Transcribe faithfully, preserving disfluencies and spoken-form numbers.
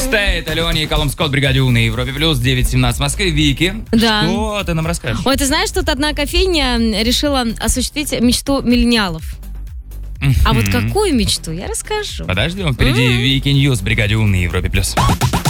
Стейт, Алене и Колумб Скотт, бригаде У на Европе Плюс, девять семнадцать в Москве. Вики, Да. что ты нам расскажешь? Ой, ты знаешь, тут одна кофейня решила осуществить мечту миллениалов. А вот какую мечту, я расскажу. Подождем, впереди Вики Ньюс, бригаде У на Европе Плюс.